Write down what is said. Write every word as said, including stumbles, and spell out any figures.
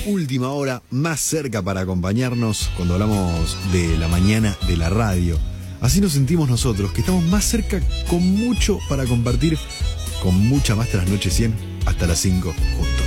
última hora, más cerca para acompañarnos cuando hablamos de la mañana de la radio. Así nos sentimos nosotros, que estamos más cerca con mucho para compartir, con mucha más Trasnoche cien, hasta las cinco juntos.